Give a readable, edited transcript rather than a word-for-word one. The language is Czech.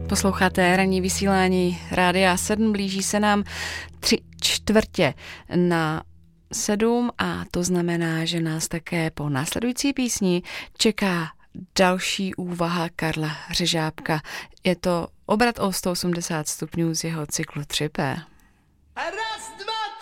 Posloucháte ranní vysílání Rádia 7, blíží se nám 6:45 a to znamená, že nás také po následující písni čeká další úvaha Karla Řežábka. Je to obrat o 180 stupňů z jeho cyklu 3P.